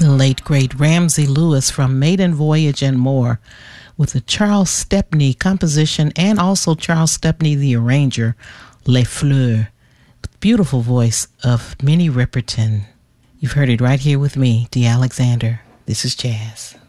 The late, great Ramsey Lewis from Maiden Voyage and More, with the Charles Stepney composition and also Charles Stepney, the arranger, Les Fleurs, with beautiful voice of Minnie Riperton. You've heard it right here with me, Dee Alexander. This is Jazz.